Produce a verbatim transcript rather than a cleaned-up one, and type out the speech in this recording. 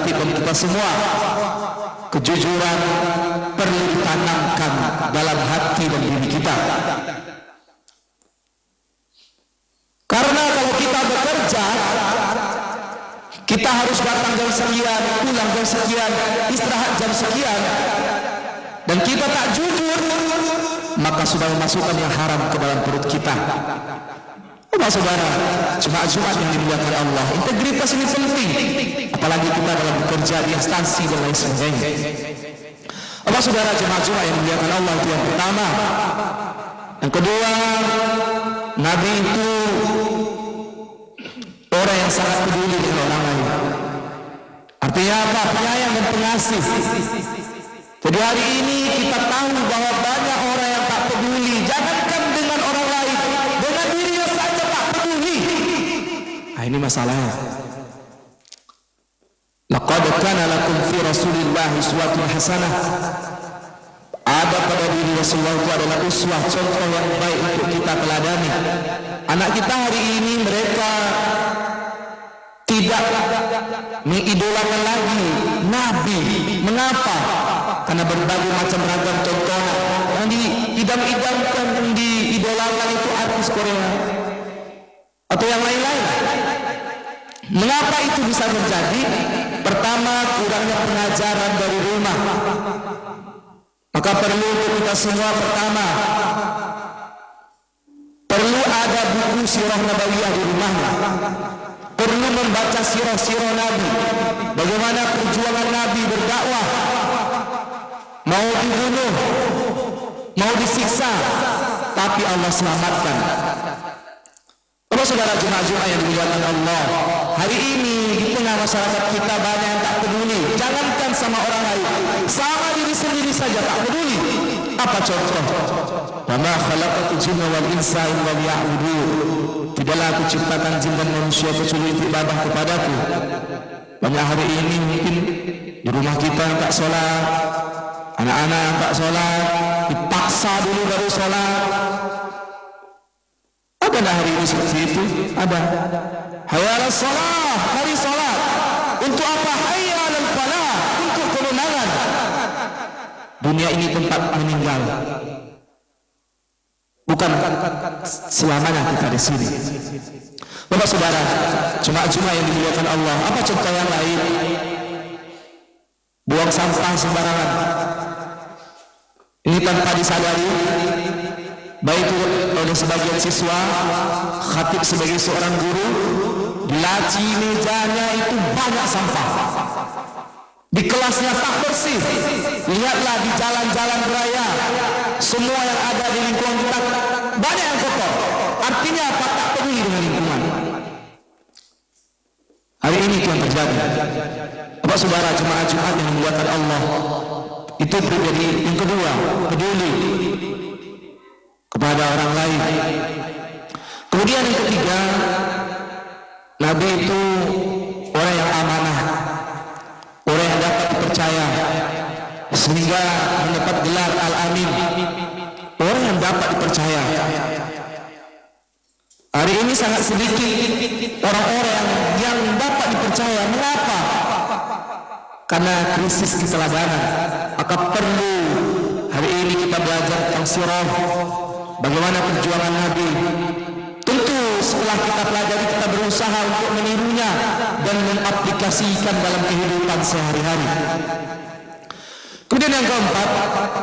tertib bagi kita semua. Kejujuran perlu ditanamkan dalam hati dan diri kita. Karena kalau kita bekerja, kita harus datang jam sekian, pulang jam sekian, istirahat jam sekian, dan kita tak jujur, maka sudah memasukkan yang haram ke dalam perut kita. Oh saudara, Jumat-Jumat yang dimuliakan Allah, integritas ini penting, apalagi kita dalam bekerja di instansi dan lain sebagainya. Oh saudara, Jumat-Jumat yang dimuliakan Allah itu yang pertama. Yang kedua, Nabi itu orang yang sangat peduli dengan orang lain. Artinya apa? Penyayang dan pengasih. Jadi hari ini kita tahu bahwa banyak orang yang tak peduli. Jangankan dengan orang lain, dengan dirinya saja tak peduli. Nah, ini masalahnya. Laqad kana lakum fi Rasulillah uswatun hasanah. Ada pada diri Rasulullah itu adalah uswah, contoh yang baik untuk kita teladani. Anak kita hari ini mereka tidak mengidolakan lagi Nabi. Mengapa? Karena berbagai macam ragam contoh yang diidam-idamkan, yang diidolakan itu artis Korea atau yang lain-lain. Mengapa itu bisa terjadi? Pertama, kurangnya pengajaran dari rumah. Maka perlu untuk kita semua, pertama, perlu ada buku sirah nabawiyah di rumahnya. Perlu membaca sirah-sirah Nabi, bagaimana perjuangan Nabi berdakwah, mau dibunuh, mau disiksa, tapi Allah selamatkan. Kalau saudara Jumat-Jumat yang dimuliakan Allah, hari ini di tengah masyarakat kita banyak yang tak peduli. Jangankan sama orang lain, sama diri sendiri saja tak peduli. Apa contoh? Wa ma khalaqatul jinna wal insa illa liya'budun. Tidaklah aku ciptakan jin dan manusia kecuali untuk ibadah kepadaku. Banyak hari ini mungkin di rumah kita yang tak sholat, anak-anak yang tak sholat, dipaksa dulu baru sholat. Ada tak hari ini seperti itu? Ada. Hayya 'alas shalah, mari sholat. Untuk apa? Hayya 'alal falah, untuk kemenangan. Dunia ini tempat meninggal. Bukan selamanya kita di sini. Bapak saudara, Jumat-Jumat yang dimuliakan Allah, apa contoh yang lain? Buang sampah sembarangan. Ini tanpa disadari, baik oleh sebagian siswa, khatib sebagai seorang guru, di laci mejanya itu banyak sampah. Di kelasnya tak bersih. Lihatlah di jalan-jalan raya, semua yang ada di lingkungan kita banyak yang kotor. Artinya apa? Tak peduli dengan lingkungan. Hari ini itu yang terjadi. Bapak saudara, Jumat-Jumat yang dimuliakan Allah, itu terjadi. Yang kedua, peduli kepada orang lain. Kemudian yang ketiga, Nabi itu orang yang amanah, orang yang dapat dipercaya, sehingga mendapat gelar Al-Amin, orang yang dapat dipercaya. Hari ini sangat sedikit orang-orang yang dapat dipercaya. Mengapa? Karena krisis keteladanan. Maka perlu hari ini kita belajar tentang sirah, bagaimana perjuangan Nabi. Tentu setelah kita pelajari, kita berusaha untuk menirunya dan mengaplikasikan dalam kehidupan sehari-hari. Kemudian yang keempat,